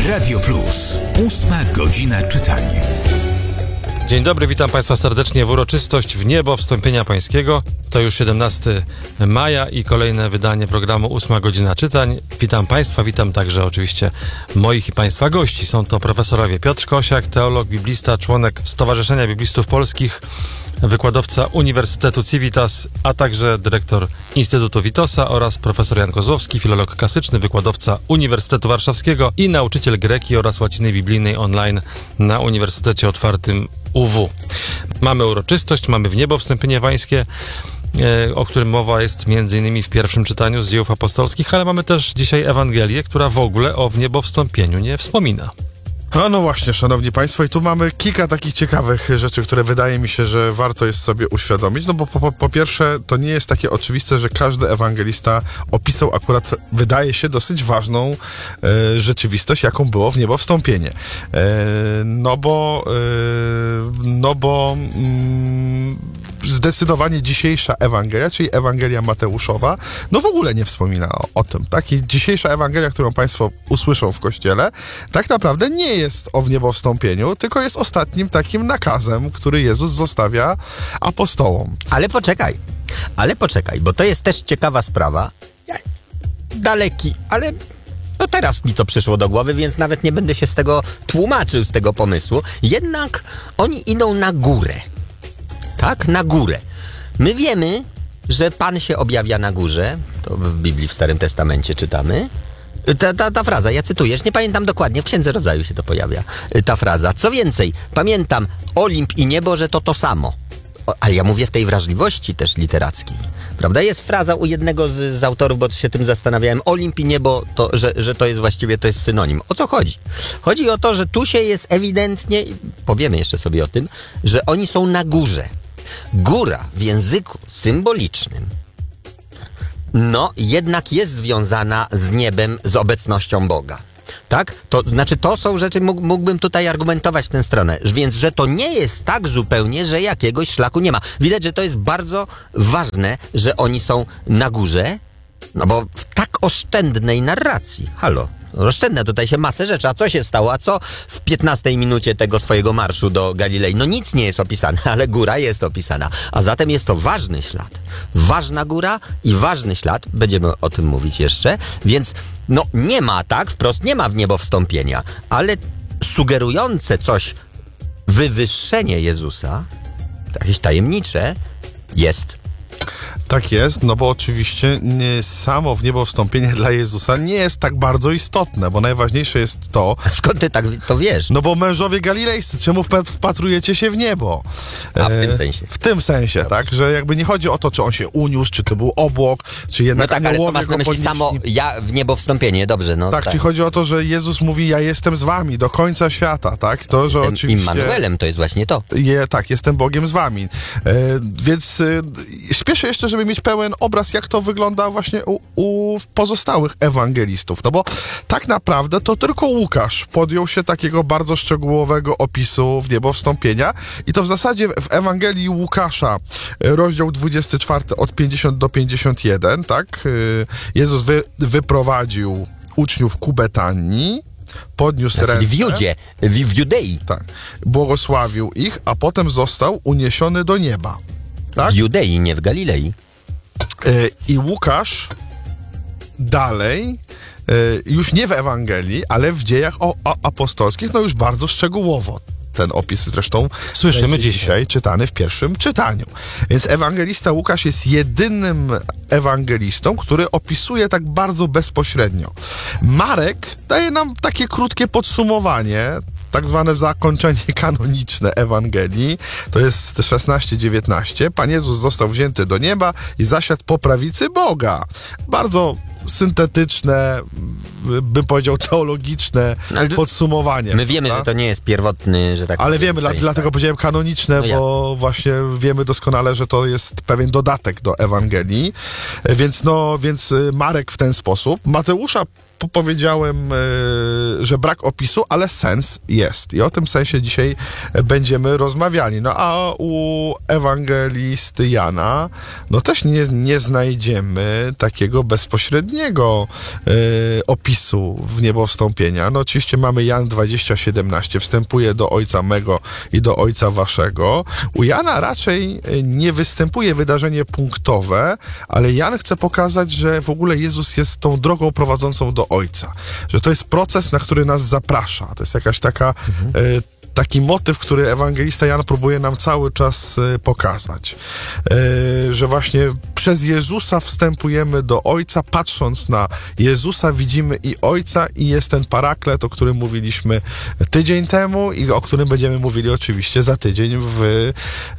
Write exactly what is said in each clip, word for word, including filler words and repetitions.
Radio Plus. Ósma godzina czytania. Dzień dobry, witam Państwa serdecznie w uroczystość w niebo wstąpienia Pańskiego. To już siedemnastego maja i kolejne wydanie programu Ósma godzina czytań. Witam Państwa, witam także oczywiście moich i Państwa gości. Są to profesorowie Piotr Kosiak, teolog, biblista, członek Stowarzyszenia Biblistów Polskich, wykładowca Uniwersytetu Civitas, a także dyrektor Instytutu Witosa oraz profesor Jan Kozłowski, filolog klasyczny, wykładowca Uniwersytetu Warszawskiego i nauczyciel greki oraz łaciny biblijnej online na Uniwersytecie Otwartym U W. Mamy uroczystość, mamy w niebo wstąpienie pańskie, o którym mowa jest między innymi w pierwszym czytaniu z Dziejów Apostolskich, ale mamy też dzisiaj Ewangelię, która w ogóle o w niebo wstąpieniu nie wspomina. No, no właśnie, szanowni państwo, i tu mamy kilka takich ciekawych rzeczy, które wydaje mi się, że warto jest sobie uświadomić, no bo po, po, po pierwsze, to nie jest takie oczywiste, że każdy ewangelista opisał akurat, wydaje się, dosyć ważną e, rzeczywistość, jaką było w niebo wstąpienie. E, no bo e, no bo mm, zdecydowanie dzisiejsza Ewangelia, czyli Ewangelia Mateuszowa, no w ogóle nie wspomina o, o tym, tak? I dzisiejsza Ewangelia, którą państwo usłyszą w kościele, tak naprawdę nie jest o wniebowstąpieniu, tylko jest ostatnim takim nakazem, który Jezus zostawia apostołom. Ale poczekaj, ale poczekaj, bo to jest też ciekawa sprawa. Daleki, ale no teraz mi to przyszło do głowy, więc nawet nie będę się z tego tłumaczył, z tego pomysłu. Jednak oni idą na górę. Tak? Na górę. My wiemy, że Pan się objawia na górze. To w Biblii w Starym Testamencie czytamy. Ta, ta, ta fraza, ja cytuję, już nie pamiętam dokładnie, w Księdze Rodzaju się to pojawia, ta fraza. Co więcej, pamiętam Olimp i niebo, że to to samo. O, ale ja mówię w tej wrażliwości też literackiej. Prawda? Jest fraza u jednego z, z autorów, bo się tym zastanawiałem. Olimp i niebo, to, że, że to jest właściwie to jest synonim. O co chodzi? Chodzi o to, że tu się jest ewidentnie, powiemy jeszcze sobie o tym, że oni są na górze. Góra w języku symbolicznym no jednak jest związana z niebem, z obecnością Boga. Tak? To znaczy, to są rzeczy, mógł, mógłbym tutaj argumentować w tę stronę, więc, że to nie jest tak zupełnie, że jakiegoś szlaku nie ma. Widać, że to jest bardzo ważne, że oni są na górze, no bo w tak oszczędnej narracji, halo, oszczędne tutaj się masę rzeczy, a co się stało, a co w piętnastej minucie tego swojego marszu do Galilei? No nic nie jest opisane, ale góra jest opisana, a zatem jest to ważny ślad, ważna góra i ważny ślad, będziemy o tym mówić jeszcze, więc no nie ma, tak, wprost nie ma w niebo wstąpienia, ale sugerujące coś, wywyższenie Jezusa, jakieś tajemnicze, jest. Tak jest, no bo oczywiście nie, samo w niebo wstąpienie dla Jezusa nie jest tak bardzo istotne, bo najważniejsze jest to... Skąd ty tak to wiesz? No bo mężowie galilejscy, czemu wpatrujecie się w niebo? A w e, tym sensie. W tym sensie, Dobrze. tak, że jakby nie chodzi o to, czy on się uniósł, czy to był obłok, czy jednak no tak, ale to masz na myśli samo ja w niebo wstąpienie, dobrze, no tak. Tak, czyli chodzi o to, że Jezus mówi, ja jestem z wami do końca świata, tak? To, że jestem oczywiście... Immanuelem, to jest właśnie to. Je, tak, jestem Bogiem z wami. E, więc e, śpieszę jeszcze, żeby mieć pełen obraz, jak to wygląda właśnie u, u pozostałych ewangelistów. No bo tak naprawdę to tylko Łukasz podjął się takiego bardzo szczegółowego opisu w niebo wstąpienia i to w zasadzie w Ewangelii Łukasza, rozdział dwudziesty czwarty od pięćdziesiątego do pięćdziesiątego pierwszego, tak? Jezus wy, wyprowadził uczniów ku Betanii, podniósł znaczy, ręce. w Judzie, w, w Judei. Tak. Błogosławił ich, a potem został uniesiony do nieba. Tak? W Judei, nie w Galilei. I Łukasz dalej, już nie w Ewangelii, ale w dziejach o, o apostolskich, no już bardzo szczegółowo ten opis zresztą słyszymy dzisiaj. dzisiaj czytany w pierwszym czytaniu. Więc ewangelista Łukasz jest jedynym ewangelistą, który opisuje tak bardzo bezpośrednio. Marek daje nam takie krótkie podsumowanie, tak zwane zakończenie kanoniczne Ewangelii, to jest szesnaście dziewiętnaście. Pan Jezus został wzięty do nieba i zasiadł po prawicy Boga. Bardzo syntetyczne, bym powiedział teologiczne ale podsumowanie. My wiemy, prawda? Że to nie jest pierwotny, że tak Ale wiemy, dla, dlatego powiedziałem kanoniczne, no bo ja. właśnie wiemy doskonale, że to jest pewien dodatek do Ewangelii. Więc no, więc Marek w ten sposób. Mateusza po- powiedziałem, y, że brak opisu, ale sens jest. I o tym sensie dzisiaj będziemy rozmawiali. No a u ewangelisty Jana, no też nie, nie znajdziemy takiego bezpośredniego y, opisu w niebowstąpienia. No oczywiście mamy Jan dwadzieścia siedemnaście, wstępuje do Ojca mego i do Ojca waszego. U Jana raczej nie występuje wydarzenie punktowe, ale Jan chce pokazać, że w ogóle Jezus jest tą drogą prowadzącą do Ojca. Że to jest proces, na który nas zaprasza. To jest jakaś taka mhm. y, taki motyw, który ewangelista Jan próbuje nam cały czas y, pokazać. Y, że właśnie przez Jezusa wstępujemy do Ojca, patrząc na Jezusa widzimy i Ojca i jest ten paraklet, o którym mówiliśmy tydzień temu i o którym będziemy mówili oczywiście za tydzień w, y,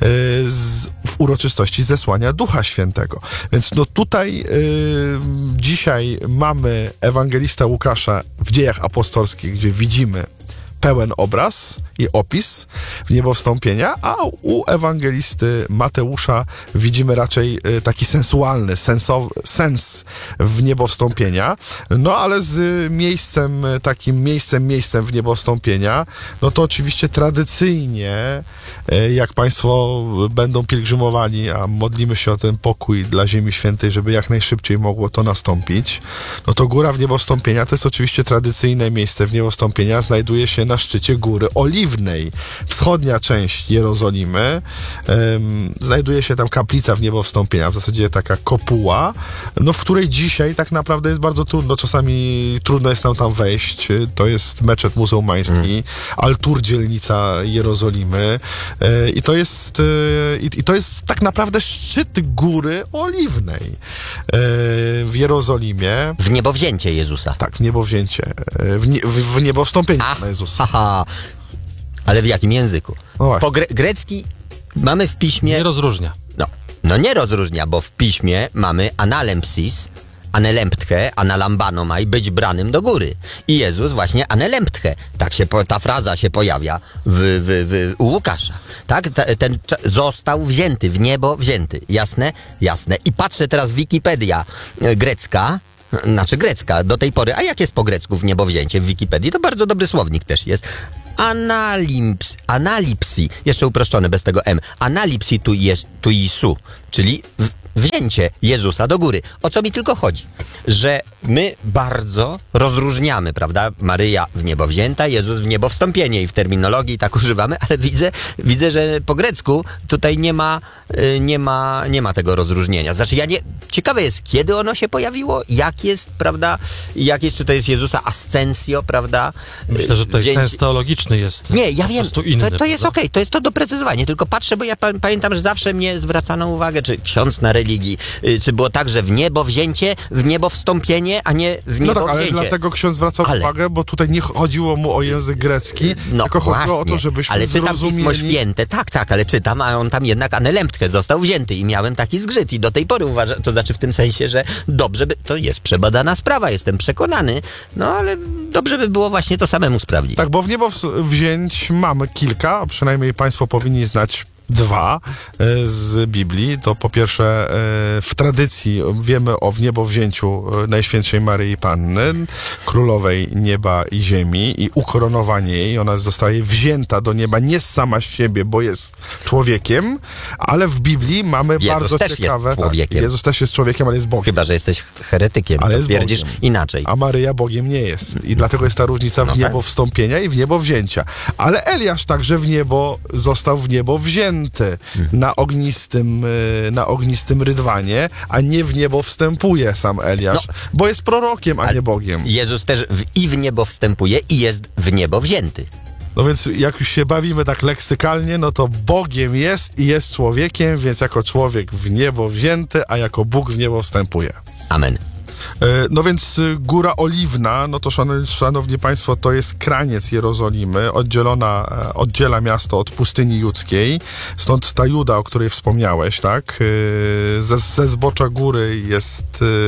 z, w uroczystości zesłania Ducha Świętego. Więc no tutaj y, dzisiaj mamy ewangelista Łukasza w Dziejach Apostolskich, gdzie widzimy pełen obraz i opis w niebowstąpienia, a u ewangelisty Mateusza widzimy raczej taki sensualny, sensowy, sens w niebowstąpienia. No ale z miejscem, takim miejscem, miejscem w niebowstąpienia, no to oczywiście tradycyjnie, jak Państwo będą pielgrzymowali, a modlimy się o ten pokój dla Ziemi Świętej, żeby jak najszybciej mogło to nastąpić, no to góra w niebowstąpienia to jest oczywiście tradycyjne miejsce w niebowstąpienia, znajduje się na szczycie Góry Oliwnej. Wschodnia część Jerozolimy. Ym, znajduje się tam kaplica w niebowstąpienia, w zasadzie taka kopuła, no w której dzisiaj tak naprawdę jest bardzo trudno, czasami trudno jest nam tam wejść. To jest meczet muzułmański, mm. Al-Tur, dzielnica Jerozolimy. Yy, I to jest yy, i to jest tak naprawdę szczyt Góry Oliwnej yy, w Jerozolimie. W niebowzięcie Jezusa. Tak, w niebowzięcie. Yy, w, nie, w, w niebowstąpienie A, na Jezusa. Aha. Ale w jakim języku? No po gre- grecki mamy w piśmie... Nie rozróżnia. No, no nie rozróżnia, bo w piśmie mamy analempsis, anelemptche, analambanomai, być branym do góry. I Jezus właśnie anelemptche. Tak się po, ta fraza się pojawia w, w, w, u Łukasza. Tak? Ta, ten cza- został wzięty, w niebo wzięty. Jasne? Jasne. I patrzę teraz Wikipedia e, grecka, znaczy grecka do tej pory. A jak jest po grecku w niebowzięcie w Wikipedii? To bardzo dobry słownik też jest. Analips, analipsi, jeszcze uproszczone bez tego M, analipsi tu jest, tu Jesu, czyli w, wzięcie Jezusa do góry. O co mi tylko chodzi? Że my bardzo rozróżniamy, prawda? Maryja w niebo wzięta, Jezus w niebo wstąpienie i w terminologii tak używamy, ale widzę, widzę, że po grecku tutaj nie ma, nie ma, nie ma tego rozróżnienia. Znaczy ja nie, ciekawe jest, kiedy ono się pojawiło, jak jest, prawda? Jak jest, czy to jest Jezusa ascensio, prawda? Myślę, że tutaj Wzięcie... sens teologiczny jest Nie, ja po wiem, prostu inny. to, to jest okej, okay, to jest to doprecyzowanie, tylko patrzę, bo ja pa- pamiętam, że zawsze mnie zwracano uwagę, czy ksiądz na religii, y, czy było tak, że w niebo wzięcie, w niebo wstąpienie, a nie w niebo No tak, ale wzięcie. dlatego ksiądz zwracał ale... uwagę, bo tutaj nie chodziło mu o język grecki, no, tylko chodziło właśnie, o to, żebyśmy ale czytam zrozumieli... Pismo Święte, tak, tak, ale czytam, a on tam jednak anelemptche został wzięty i miałem taki zgrzyt i do tej pory uważam, to znaczy w tym sensie, że dobrze by, to jest przebadana sprawa, jestem przekonany, no ale dobrze by było właśnie to samemu sprawdzić. Tak, bo w niebo wzięć mamy kilka, a przynajmniej Państwo powinni znać dwa z Biblii. To po pierwsze w tradycji wiemy o wniebowzięciu Najświętszej Maryi Panny, królowej nieba i ziemi i ukoronowanie jej. Ona zostaje wzięta do nieba nie sama z siebie, bo jest człowiekiem, ale w Biblii mamy Jezus bardzo też ciekawe... jest człowiekiem. Tak, Jezus też jest człowiekiem, ale jest Bogiem. Chyba że jesteś heretykiem, Ale to jest twierdzisz Bogiem. inaczej. A Maryja Bogiem nie jest. I dlatego jest ta różnica w No niebo tak. wstąpienia i w niebo wzięcia. Ale Eliasz także w niebo został w niebo wzięty na ognistym, na ognistym rydwanie, a nie w niebo wstępuje sam Eliasz, No. bo jest prorokiem, a nie Bogiem. Jezus też w, i w niebo wstępuje i jest w niebo wzięty. No więc jak już się bawimy tak leksykalnie, no to Bogiem jest i jest człowiekiem, więc jako człowiek w niebo wzięty, a jako Bóg w niebo wstępuje. Amen. No więc Góra Oliwna, no to szanowni państwo, to jest kraniec Jerozolimy, oddzielona, oddziela miasto od pustyni judzkiej, stąd ta Juda, o której wspomniałeś, tak? Ze, ze zbocza góry jest,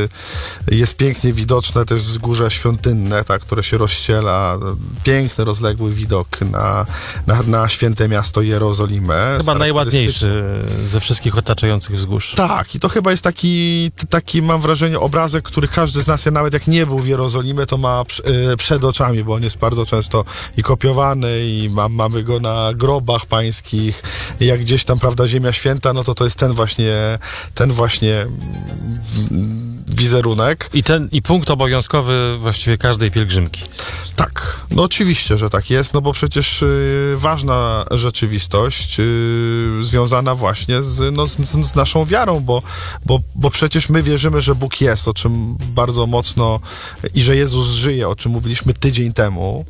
jest pięknie widoczne też wzgórze świątynne, tak, które się rozściela, piękny, rozległy widok na, na, na święte miasto Jerozolimę. Chyba najładniejszy ze wszystkich otaczających wzgórz. Tak, i to chyba jest taki, taki mam wrażenie, obrazek, który każdy z nas, ja nawet jak nie był w Jerozolimie, to ma y, przed oczami, bo on jest bardzo często i kopiowany, i ma, mamy go na grobach pańskich. I jak gdzieś tam, prawda, Ziemia Święta, no to to jest ten właśnie, ten właśnie wizerunek. I ten i punkt obowiązkowy właściwie każdej pielgrzymki. Tak, no oczywiście, że tak jest, no bo przecież y, ważna rzeczywistość y, związana właśnie z, no, z, z naszą wiarą, bo, bo, bo przecież my wierzymy, że Bóg jest, o czym bardzo mocno, i że Jezus żyje, o czym mówiliśmy tydzień temu.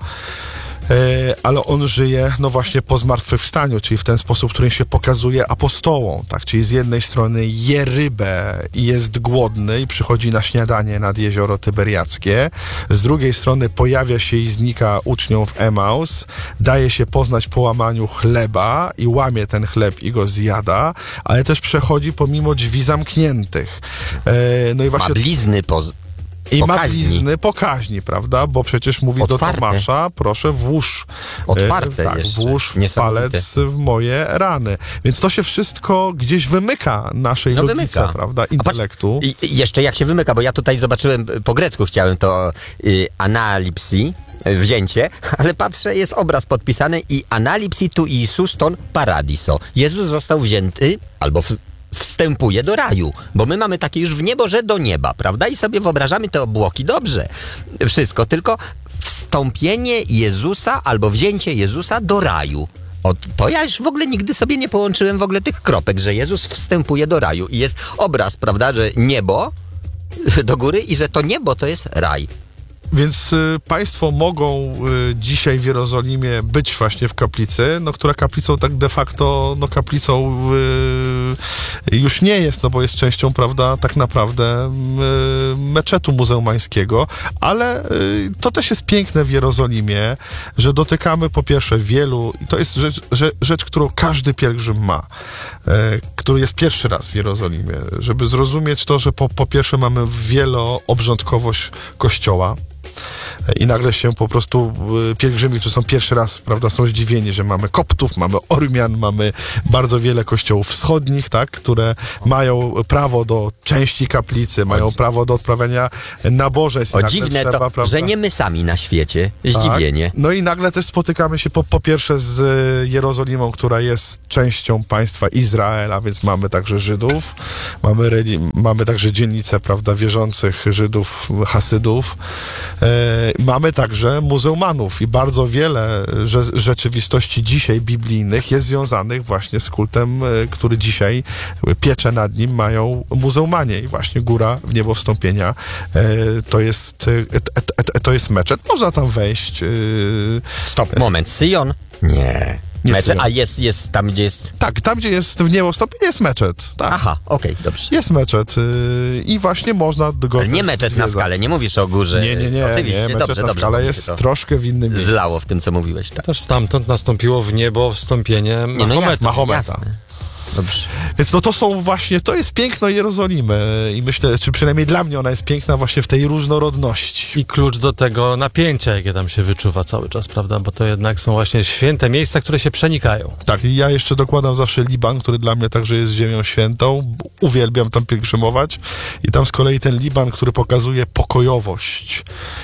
Ale on żyje, no właśnie, po zmartwychwstaniu, czyli w ten sposób, w którym się pokazuje apostołom, tak? Czyli z jednej strony je rybę i jest głodny i przychodzi na śniadanie nad jezioro Tyberiackie, z drugiej strony pojawia się i znika uczniom w Emaus, daje się poznać po łamaniu chleba i łamie ten chleb i go zjada, ale też przechodzi pomimo drzwi zamkniętych. No i właśnie... Ma blizny poz... I Pokaźni. ma blizny pokaźni, prawda? Bo przecież mówi Otwarte. do Tomasza, proszę włóż, Otwarte e, tak, jeszcze. włóż Niesamowite. palec w moje rany. Więc to się wszystko gdzieś wymyka naszej No logice, wymyka. prawda? A patrz, Intelektu. i- i jeszcze jak się wymyka, bo ja tutaj zobaczyłem, po grecku chciałem to y, analipsi, y, wzięcie, ale patrzę, jest obraz podpisany i analipsi tu Iisus ton paradiso. Jezus został wzięty, albo w, wstępuje do raju, bo my mamy takie już w niebo, że do nieba, prawda? I sobie wyobrażamy te obłoki, dobrze, wszystko, tylko wstąpienie Jezusa albo wzięcie Jezusa do raju. O, to ja już w ogóle nigdy sobie nie połączyłem w ogóle tych kropek, że Jezus wstępuje do raju i jest obraz, prawda, że niebo do góry i że to niebo to jest raj. Więc y, państwo mogą y, dzisiaj w Jerozolimie być właśnie w kaplicy, no która kaplicą tak de facto, no kaplicą y, już nie jest, no bo jest częścią, prawda, tak naprawdę y, meczetu muzułmańskiego, ale y, to też jest piękne w Jerozolimie, że dotykamy po pierwsze wielu, i to jest rzecz, rzecz, rzecz którą każdy pielgrzym ma, y, który jest pierwszy raz w Jerozolimie, żeby zrozumieć to, że po, po pierwsze mamy wieloobrządkowość kościoła, i nagle się po prostu y, pielgrzymi, którzy są pierwszy raz, prawda, są zdziwieni, że mamy Koptów, mamy Ormian, mamy bardzo wiele kościołów wschodnich, tak, które mają prawo do części kaplicy, mają prawo do odprawiania nabożeństw. O Nagle dziwne trzeba, to, prawda, że nie my sami na świecie. tak. Zdziwienie. No i nagle też spotykamy się po, po pierwsze z y, Jerozolimą, która jest częścią państwa Izraela, więc mamy także Żydów, mamy, reli- mamy także dzielnicę, prawda, wierzących Żydów, Hasydów. E, mamy także muzułmanów i bardzo wiele rze- rzeczywistości dzisiaj biblijnych jest związanych właśnie z kultem, e, który dzisiaj pieczę nad nim mają muzułmanie i właśnie góra w niebo wstąpienia e, to jest e, e, e, to jest meczet. Można tam wejść. E, Stop, moment, Syjon? Nie. Nie Mecze, Syjon. a jest, jest tam, gdzie jest... tak, tam gdzie jest w niebo wstąpienie jest meczet. Tak. Aha, okej, dobrze. Jest meczet y, i właśnie można go Ale nie też meczet na zwiedzać. skale, nie mówisz o górze. Nie, nie, nie, Oczywiście, nie. Meczet dobrze, na dobrze. skale bo mi jest się to troszkę w innym miejscu. zlało w tym, co mówiłeś, tak. Też stamtąd nastąpiło w niebo wstąpienie Nie, no Mahometa. jasne, Mahometa. jasne. Dobrze. Więc no to są właśnie, to jest piękno Jerozolimy i myślę, czy przynajmniej dla mnie ona jest piękna właśnie w tej różnorodności. I klucz do tego napięcia, jakie tam się wyczuwa cały czas, prawda? Bo to jednak są właśnie święte miejsca, które się przenikają. Tak, i ja jeszcze dokładam zawsze Liban, który dla mnie także jest ziemią świętą. Uwielbiam tam pielgrzymować i tam z kolei ten Liban, który pokazuje pokojowość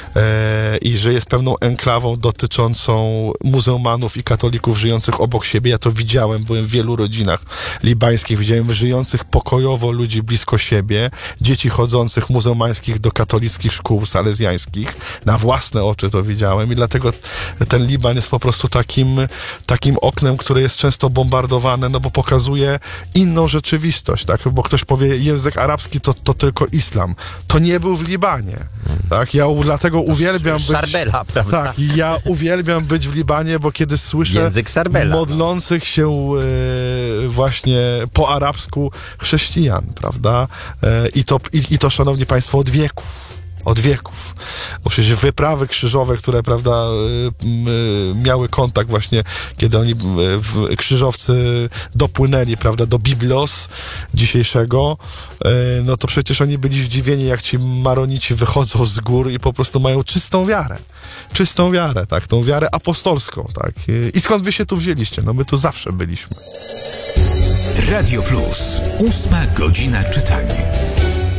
e, i że jest pewną enklawą dotyczącą muzułmanów i katolików żyjących obok siebie. Ja to widziałem, byłem w wielu rodzinach libańskich, widziałem żyjących pokojowo ludzi blisko siebie, dzieci chodzących muzułmańskich do katolickich szkół salezjańskich. Na własne oczy to widziałem i dlatego ten Liban jest po prostu takim, takim oknem, które jest często bombardowane, no bo pokazuje inną rzeczywistość, tak? Bo ktoś powie, język arabski to, to tylko islam. To nie był w Libanie, tak? Ja u, dlatego uwielbiam być... Szarbela, prawda? Tak, i ja uwielbiam być w Libanie, bo kiedy słyszę Język Szarbela, modlących się e, właśnie po arabsku chrześcijan, prawda? E, i, to, i, I to, szanowni państwo, od wieków. Od wieków. Bo przecież wyprawy krzyżowe, które, prawda, y, y, miały kontakt właśnie, kiedy oni y, w, krzyżowcy dopłynęli, prawda, do Biblos dzisiejszego, y, no to przecież oni byli zdziwieni, jak ci maronici wychodzą z gór i po prostu mają czystą wiarę. Czystą wiarę, tak, tą wiarę apostolską, tak. I, i skąd wy się tu wzięliście? No my tu zawsze byliśmy. Radio Plus. Ósma godzina czytania.